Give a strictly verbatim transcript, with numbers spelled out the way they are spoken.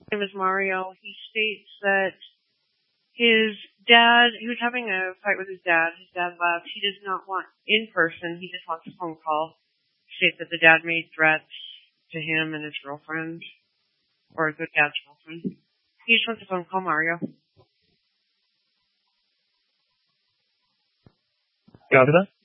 name is Mario. He states that his dad, he was having a fight with his dad. His dad left. He does not want in person. He just wants a phone call. States that the dad made threats to him and his girlfriend, or the dad's girlfriend. He just wants a phone call, Mario. Copy that.